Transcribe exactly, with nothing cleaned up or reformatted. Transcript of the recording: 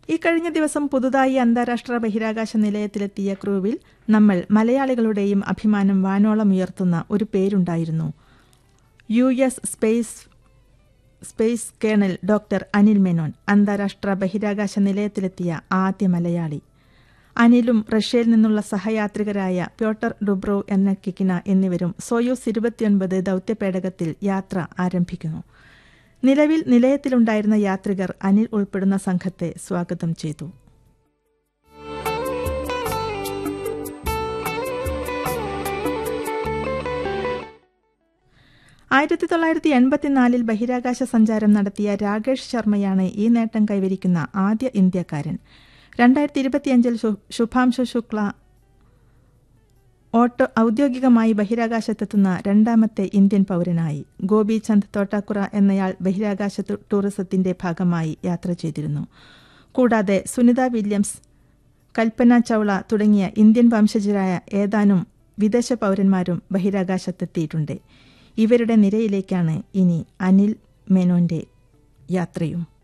ഇക്കഴിഞ്ഞ ദിവസം പുതുതായി അന്താരാഷ്ട്ര ബഹിരാകാശ നിലയത്തിലെത്തിയ ക്രൂവിൽ നമ്മൾ മലയാളികളുടെയും അഭിമാനം വാനോളം ഉയർത്തുന്ന ഒരു പേരുണ്ടായിരുന്നു. U S space space colonel doctor Anil Menon അന്താരാഷ്ട്ര ബഹിരാകാശ നിലയത്തിലെത്തിയ ആദ്യ മലയാളി. അനിലും റഷ്യയിൽ നിന്നുള്ള സഹയാത്രികരായ പ്യോട്ടർ ഡുബ്രോവ് എന്ന കിക്കിന എന്നിവരും സോയൂസ് ഇരുപത്തിയൊൻപത് ദൌത്യപേടകത്തിൽ യാത്ര ആരംഭിക്കുന്നു. നിലവിൽ നിലയത്തിലുണ്ടായിരുന്ന യാത്രികർ അനിൽ ഉൾപ്പെടുന്ന സംഘത്തെ സ്വാഗതം ചെയ്തു. ആയിരത്തി തൊള്ളായിരത്തി എൺപത്തിനാലിൽ ബഹിരാകാശ സഞ്ചാരം നടത്തിയ രാകേഷ് ശർമ്മയാണ് ഈ നേട്ടം കൈവരിക്കുന്ന ആദ്യ ഇന്ത്യക്കാരൻ. രണ്ടായിരത്തി ഇരുപത്തിയഞ്ചിൽ ശുഭാംശു ശുക്ല ഓട്ടോ ഔദ്യോഗികമായി ബഹിരാകാശത്തെത്തുന്ന രണ്ടാമത്തെ ഇന്ത്യൻ പൗരനായി. ഗോപി ചന്ദ് തോട്ടാക്കുറ എന്നയാൾ ബഹിരാകാശ ടൂറിസത്തിന്റെ ഭാഗമായി യാത്ര ചെയ്തിരുന്നു. കൂടാതെ സുനിത വില്യംസ്, കൽപ്പന ചൗള തുടങ്ങിയ ഇന്ത്യൻ വംശജരായ ഏതാനും വിദേശ പൗരന്മാരും ബഹിരാകാശത്തെത്തിയിട്ടുണ്ട്. ഇവരുടെ നിരയിലേക്കാണ് ഇനി അനിൽ മേനോന്റെ യാത്രയും.